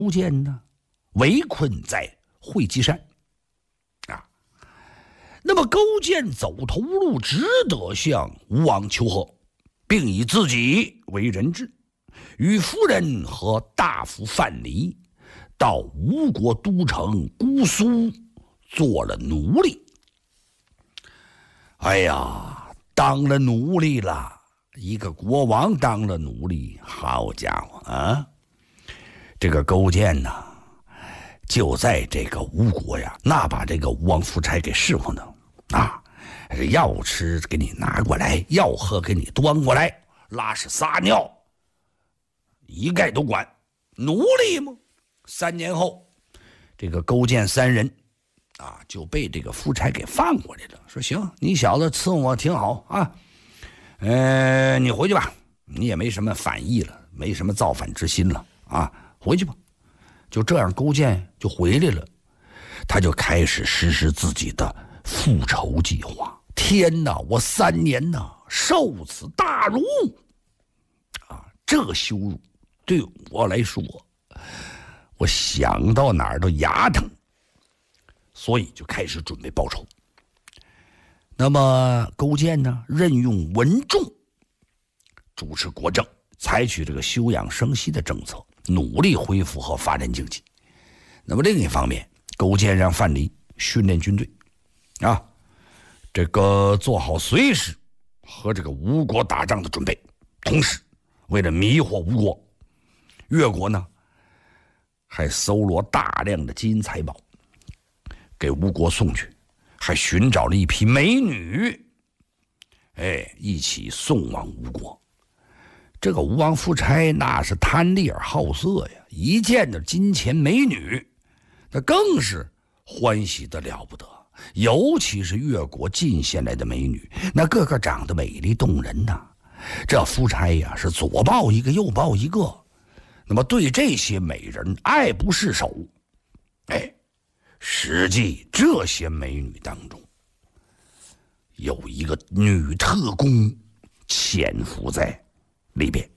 勾践呢围困在会稽山啊。那么勾践走投无路，只得向吴王求和，并以自己为人质，与夫人和大夫范蠡到吴国都城姑苏做了奴隶。哎呀，当了奴隶了，一个国王当了奴隶，好家伙啊！这个勾践呢，就在这个吴国呀，那把这个吴王夫差给侍奉的啊，要吃给你拿过来，要喝给你端过来，拉屎撒尿一概都管，奴隶吗？3年后，这个勾践3人啊就被这个夫差给放过来了，说行，你小子伺候我挺好啊，你回去吧，你也没什么反意了，没什么造反之心了啊，回去吧。就这样，勾践就回来了，他就开始实施自己的复仇计划。天哪，我3年呐受此大辱啊！这个羞辱对我来说，我想到哪儿都牙疼，所以就开始准备报仇。那么勾践呢，任用文仲主持国政，采取这个休养生息的政策，努力恢复和发展经济。那么另一方面，勾践让范蠡训练军队啊，这个做好随时和这个吴国打仗的准备。同时为了迷惑吴国，越国呢还搜罗大量的金银财宝给吴国送去，还寻找了一批美女，一起送往吴国。这个吴王夫差那是贪利而好色呀，一见到金钱美女，那更是欢喜得了不得。尤其是越国进献来的美女，那个个长得美丽动人呐。这夫差呀是左抱一个右抱一个，那么对这些美人爱不释手。实际这些美女当中，有一个女特工潜伏在里边。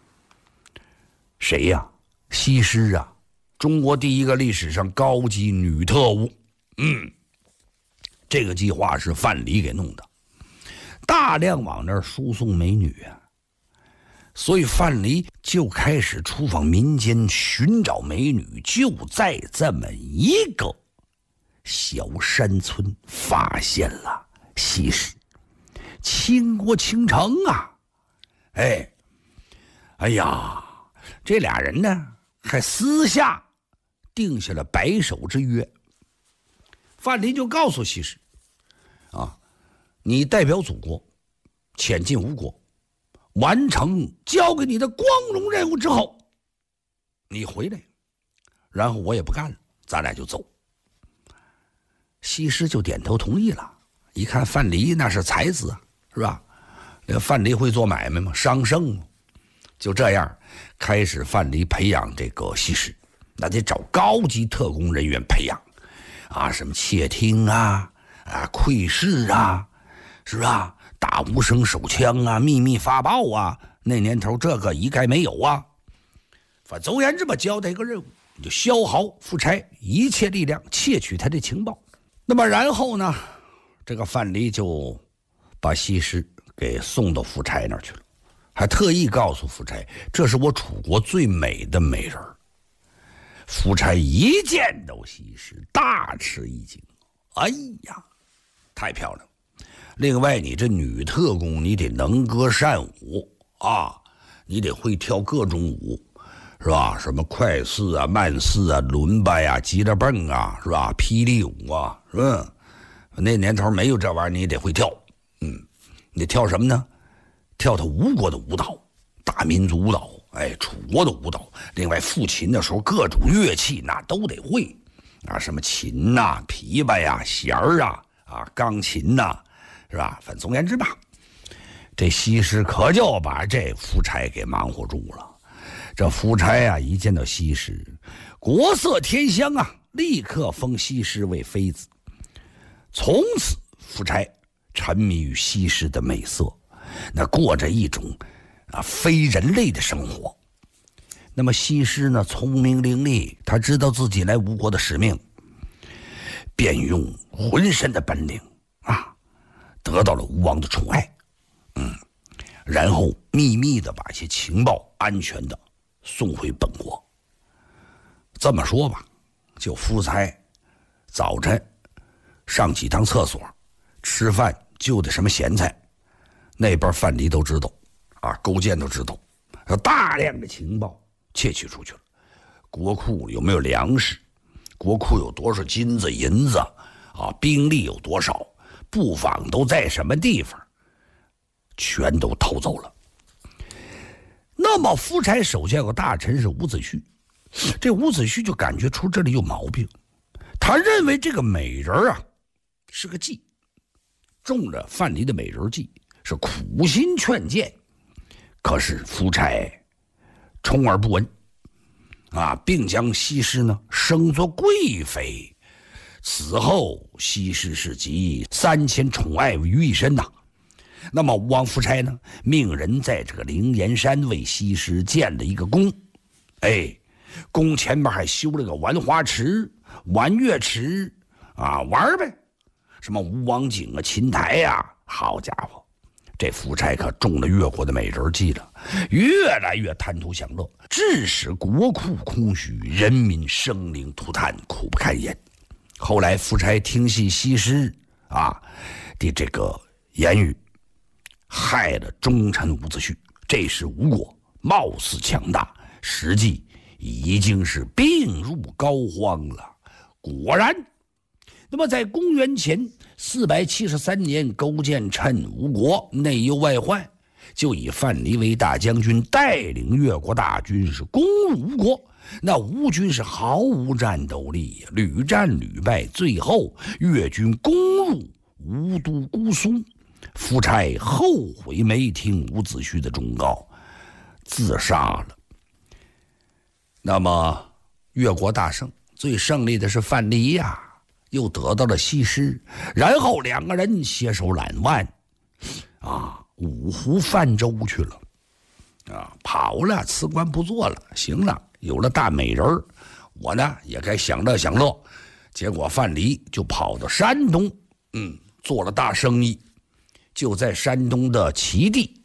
谁呀？西施啊，中国第一个历史上高级女特务。这个计划是范蠡给弄的，大量往那儿输送美女啊，所以范蠡就开始出访民间寻找美女，就在这么一个小山村发现了西施。倾国倾城啊！哎呀，这俩人呢还私下定下了白首之约。范蠡就告诉西施啊，你代表祖国潜进吴国，完成交给你的光荣任务之后，你回来，然后我也不干了，咱俩就走。西施就点头同意了。一看范蠡那是才子啊，是吧？那范蠡会做买卖吗？商圣吗？就这样开始范蠡培养这个西施，那得找高级特工人员培养啊，什么窃听啊、窥视啊，是吧？打无声手枪啊，秘密发报啊，那年头这个一概没有啊。反正总言之吧，交代一个任务，你就消耗夫差一切力量窃取他的情报。那么然后呢，这个范蠡就把西施给送到夫差那儿去了，还特意告诉夫差，这是我楚国最美的美人。夫差一见到西施大吃一惊，哎呀，太漂亮！另外你这女特工你得能歌善舞啊，你得会跳各种舞，是吧？什么快四啊、慢四啊、伦巴呀、吉他蹦啊，是吧？霹雳舞啊，是吧？那年头没有这玩意儿，你得会跳。你跳什么呢？跳他吴国的舞蹈，大民族舞蹈，楚国的舞蹈。另外抚琴的时候，各种乐器那都得会啊，什么琴呐、琵琶呀、弦儿啊、钢琴呐，是吧？反正总言之吧，这西施可就把这夫差给忙活住了。这夫差啊，一见到西施，国色天香啊，立刻封西施为妃子。从此夫差沉迷于西施的美色，那过着一种非人类的生活。那那么西施呢，聪明伶俐，他知道自己来吴国的使命，便用浑身的本领啊，得到了吴王的宠爱。然后秘密的把一些情报安全的送回本国。这么说吧，就夫差早晨上几趟厕所，吃饭就得什么咸菜，那边范蠡都知道啊，勾践都知道，有大量的情报窃取出去了。国库有没有粮食？国库有多少金子银子啊？兵力有多少？布防都在什么地方？全都偷走了。那么夫差手下有个大臣是伍子胥，这伍子胥就感觉出这里有毛病，他认为这个美人啊是个计，中了范蠡的美人计，是苦心劝谏。可是夫差充耳不闻啊，并将西施呢升作贵妃。此后西施是集3000宠爱于一身呐。那么吴王夫差呢，命人在这个灵岩山为西施建了一个宫，宫前面还修了个玩花池、玩乐池啊，玩呗，什么吴王井啊、琴台呀，好家伙，这夫差可中了越国的美人计了，越来越贪图享乐，致使国库空虚，人民生灵涂炭，苦不堪言。后来夫差听信西施啊的这个言语，害了忠臣伍子胥。这时吴国貌似强大，实际已经是病入膏肓了。果然，那么在公元前473年，勾践趁吴国内忧外患，就以范蠡为大将军，带领越国大军是攻入吴国。那吴军是毫无战斗力，屡战屡败，最后越军攻入吴都姑苏。夫差后悔没听伍子胥的忠告，自杀了。那么越国大胜，最胜利的是范蠡呀，又得到了西施，然后两个人携手揽腕啊，五湖泛舟去了啊，跑了，辞官不做了，行了，有了大美人儿，我呢也该享乐享乐。结果范蠡就跑到山东，做了大生意，就在山东的齐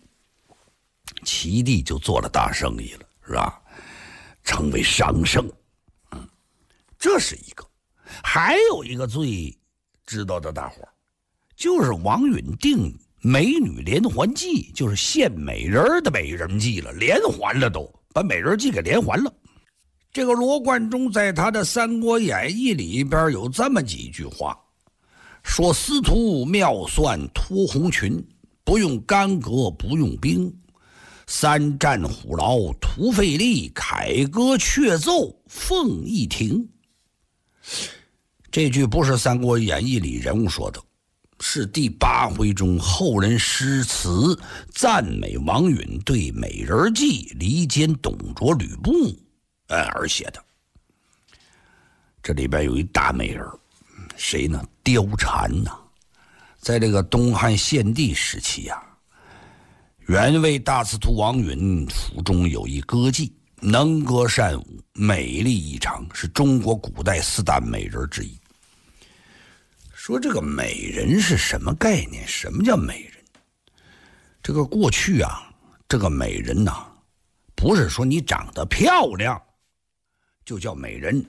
地就做了大生意了，是吧？成为商圣。这是一个。还有一个最知道的大伙，就是王允定美女连环计，就是献美人的美人计了，连环了，都把美人计给连环了。这个罗贯中在他的《三国演义》里边有这么几句话，说司徒妙算脱红裙，不用干戈不用兵，三战虎牢图费力，凯歌却奏凤翼亭。这句不是《三国演义》里人物说的，是第8回中后人诗词赞美王允对美人计离间董卓吕布而写的。这里边有一大美人，谁呢？貂蝉呐。在这个东汉献帝时期啊，原魏大司徒王允府中有一歌妓，能歌善舞，美丽异常，是中国古代4大美人之一。说这个美人是什么概念？什么叫美人？这个过去啊，这个美人呐，不是说你长得漂亮就叫美人，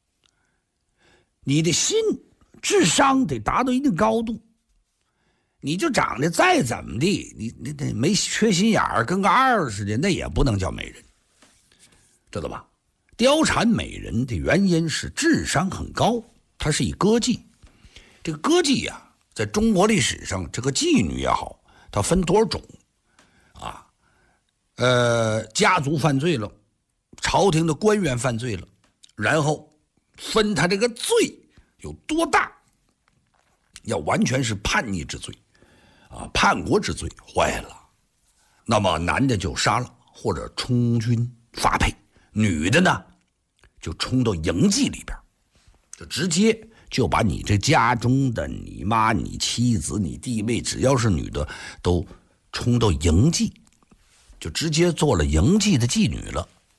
你的心智商得达到一定高度，你就长得再怎么地，你得没缺心眼儿，跟个二似的，那也不能叫美人，知道吧？貂蝉美人的原因是智商很高，她是以歌妓。这个歌妓呀，在中国历史上，这个妓女也好，它分多少种啊？家族犯罪了，朝廷的官员犯罪了，然后分他这个罪有多大，要完全是叛逆之罪啊，叛国之罪，坏了，那么男的就杀了或者充军发配，女的呢就冲到营妓里边，就直接就把你这家中的你妈、你妻子、你弟妹，只要是女的，都冲到营妓，就直接做了营妓的妓女了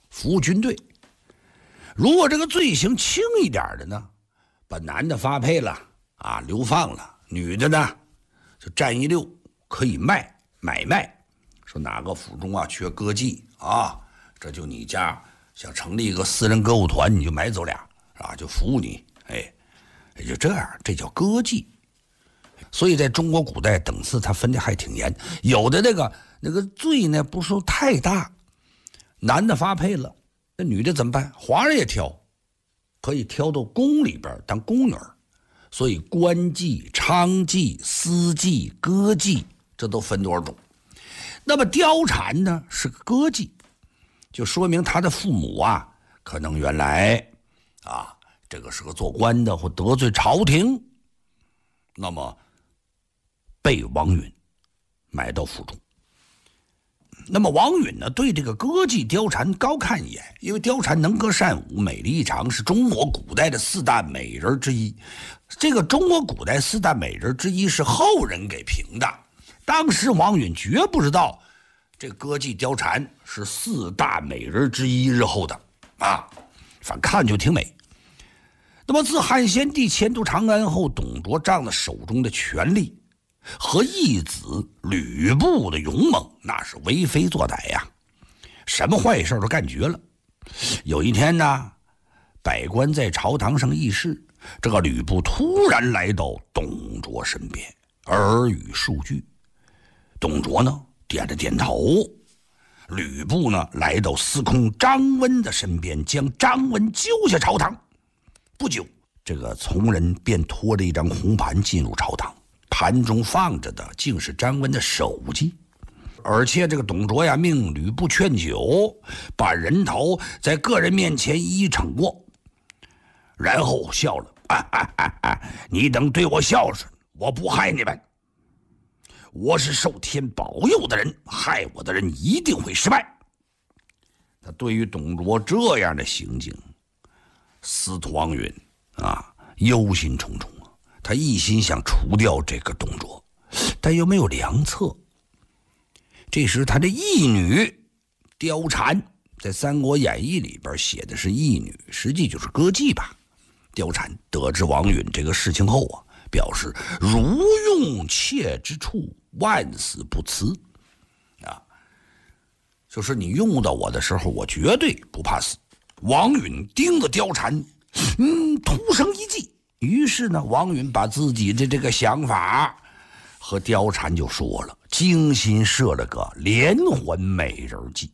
服务军队。如果这个罪行轻一点的呢，把男的发配了啊，流放了，女的呢就占一溜，可以买卖。说哪个府中啊缺歌妓啊，这就你家想成立一个私人歌舞团，你就买走俩啊，就服务你，哎，也就这样，这叫歌妓。所以在中国古代等次他分的还挺严，有的那个罪呢不是太大，男的发配了，那女的怎么办？皇上也挑，可以挑到宫里边当宫女，所以官妓、娼妓、私妓、歌妓，这都分多少种。那么貂蝉呢是个歌妓，就说明他的父母啊，可能原来啊这个是个做官的或得罪朝廷，那么被王允买到府中。那么王允呢，对这个歌妓貂蝉高看一眼，因为貂蝉能歌善舞，美丽异常，是中国古代的4大美人之一。这个中国古代4大美人之一是后人给评的，当时王允绝不知道这个歌妓貂蝉是4大美人之一，日后的啊，反正看就挺美。那么自汉献帝迁都长安后，董卓仗了手中的权力和义子吕布的勇猛，那是为非作歹呀，什么坏事都干绝了。有一天呢，百官在朝堂上议事，这个吕布突然来到董卓身边，耳语数句。董卓呢点了点头，吕布呢来到司空张温的身边，将张温揪下朝堂。不久，这个从人便拖着一张红盘进入朝堂，盘中放着的竟是张温的手机，而且这个董卓呀命吕布劝酒，把人头在个人面前一一称过，然后笑了，你等对我孝顺，我不害你们，我是受天保佑的人，害我的人一定会失败。他对于董卓这样的行径，司徒王允啊忧心忡忡啊，他一心想除掉这个董卓，但又没有良策。这时他的义女貂蝉，在《三国演义》里边写的是义女，实际就是歌妓吧。貂蝉得知王允这个事情后啊，表示如用妾之处，万死不辞啊，就是你用到我的时候，我绝对不怕死。王允盯着貂蝉，突生一计。于是呢，王允把自己的这个想法和貂蝉就说了，精心设了个连环美人计。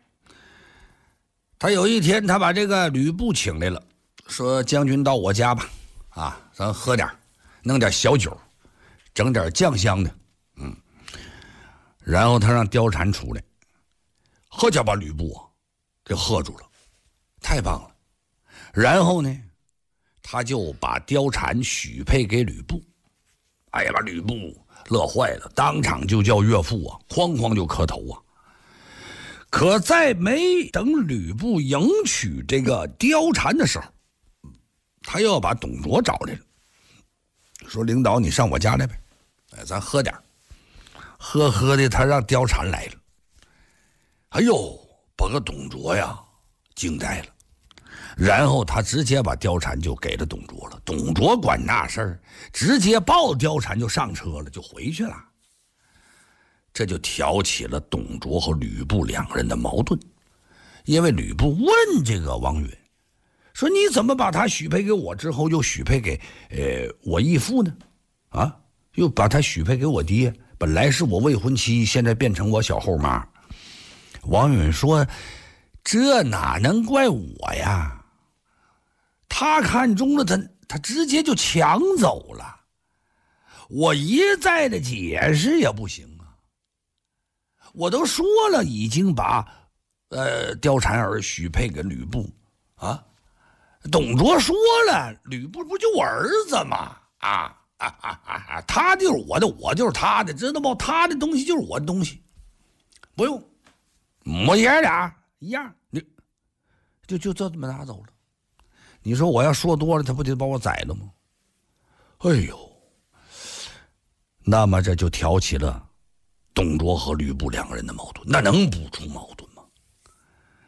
他有一天，他把这个吕布请来了，说：“将军到我家吧，啊，咱喝点，弄点小酒，整点酱香的，然后他让貂蝉出来，喝就把吕布啊给喝住了，太棒了。然后呢，他就把貂蝉许配给吕布。哎呀，把吕布乐坏了，当场就叫岳父啊，哐哐就磕头啊。可在没等吕布迎娶这个貂蝉的时候，他又要把董卓找来了，说：“领导，你上我家来呗，咱喝点。”喝的，他让貂蝉来了。哎呦，把个董卓呀惊呆了。然后他直接把貂蝉就给了董卓了。董卓管那事儿，直接抱貂蝉就上车了，就回去了。这就挑起了董卓和吕布两人的矛盾。因为吕布问这个王允说：“你怎么把他许配给我之后，又许配给我义父呢？啊，又把他许配给我爹，本来是我未婚妻，现在变成我小后妈。”王允说：“这哪能怪我呀？他看中了他直接就抢走了，我一再的解释也不行啊。我都说了，已经把貂蝉儿许配给吕布啊。董卓说了，吕布不就我儿子吗？他就是我的，我就是他的，知道吗？他的东西就是我的东西，不用，我爷俩一样，你就这么拿走了。你说我要说多了，他不就把我宰了吗？哎呦，那么这就挑起了董卓和吕布两个人的矛盾，那能不出矛盾吗？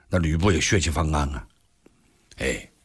那吕布也血气方刚啊，哎，